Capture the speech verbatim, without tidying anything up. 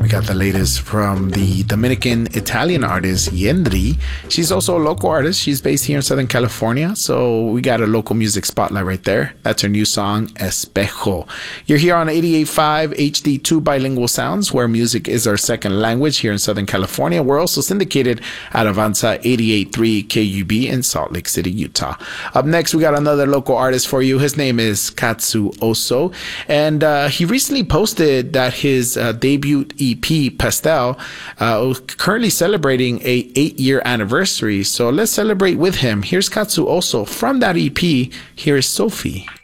got the latest from the Dominican Italian artist Yendri. She's also a local artist. She's based here in Southern California, so we got a local music spotlight right there. That's her new song, Espejo. You're here on eighty-eight point five H D two Bilingual Sounds, where music is our second language here in Southern California. We're also syndicated at Avanza eighty-eight point three K U B in Salt Lake City, Utah. Up next, we got another local artist for you. His name is Katsu Oso, and uh, he recently posted that his uh, debut E P, Pastel, uh, currently celebrating a eight-year anniversary. So let's celebrate with him. Here's Katsu Oso from that E P. Here is Sophie.